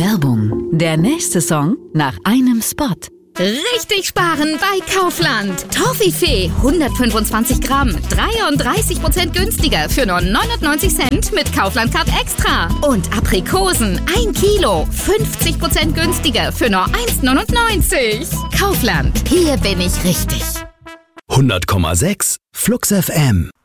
Werbung. Der nächste Song nach einem Spot. Richtig sparen bei Kaufland. Toffifee 125 Gramm, 33% günstiger für nur 99 Cent mit Kaufland Card Extra. Und Aprikosen 1 Kilo, 50% günstiger für nur 1,99. Kaufland, hier bin ich richtig. 100,6 Flux FM.